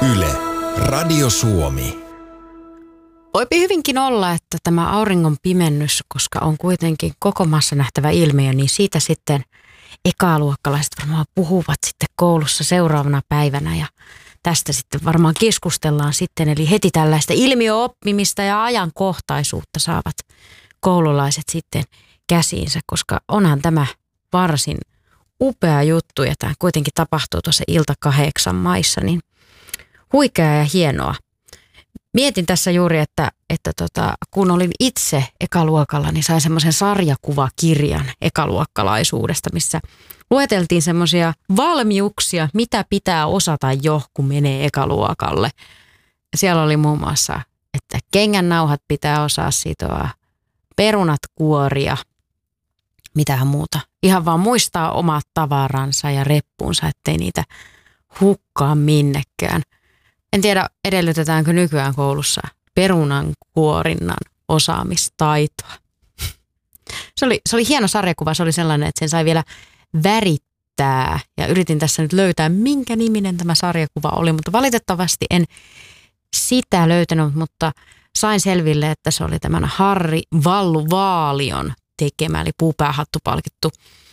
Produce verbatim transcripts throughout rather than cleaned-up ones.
Yle, Radio Suomi. Voipi hyvinkin olla, että tämä auringon pimennys, koska on kuitenkin koko maassa nähtävä ilmiö, niin siitä sitten ekaluokkalaiset varmaan puhuvat sitten koulussa seuraavana päivänä ja tästä sitten varmaan keskustellaan sitten. Eli heti tällaista ilmiöoppimista ja ajankohtaisuutta saavat koululaiset sitten käsiinsä, koska onhan tämä varsin upea juttu ja tämä kuitenkin tapahtuu tuossa ilta kahdeksan maissa, niin huikeaa ja hienoa. Mietin tässä juuri, että, että tota, kun olin itse ekaluokalla, niin sain semmoisen sarjakuvakirjan ekaluokkalaisuudesta, missä lueteltiin semmoisia valmiuksia, mitä pitää osata jo, kun menee ekaluokalle. Siellä oli muun muassa, että kengännauhat pitää osaa sitoa, perunat kuoria, mitähän muuta. Ihan vaan muistaa omat tavaransa ja reppuunsa, ettei niitä hukkaa minnekään. En tiedä, edellytetäänkö nykyään koulussa perunan kuorinnan osaamistaitoa. Se oli, se oli hieno sarjakuva. Se oli sellainen, että sen sai vielä värittää. Ja yritin tässä nyt löytää, minkä niminen tämä sarjakuva oli. Mutta valitettavasti en sitä löytänyt, mutta sain selville, että se oli tämän Harri Vallu Vaalion tekemä, eli puupäähattupalkittu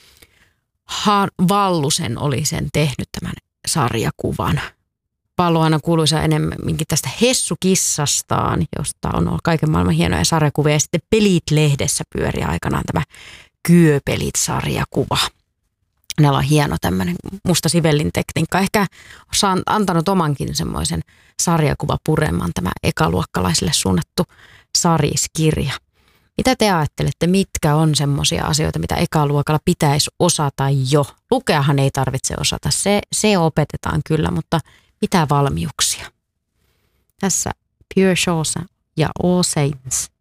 Vallusen oli sen tehnyt tämän sarjakuvan. Pallo aina kuuluisa enemmänkin tästä Hessu-kissastaan, josta on ollut kaiken maailman hienoja sarjakuvia. Ja sitten Pelit-lehdessä pyöri aikanaan tämä Kyöpelit-sarjakuva. Näillä on hieno tämmöinen musta sivellin tekniikka. Ehkä on antanut omankin semmoisen sarjakuvapureman tämä ekaluokkalaisille suunnattu sariskirja. Mitä te ajattelette, mitkä on semmoisia asioita, mitä ekaluokalla pitäisi osata jo? Lukeahan ei tarvitse osata, se, se opetetaan kyllä, mutta mitä valmiuksia? Tässä Pure Chance ja All Saints.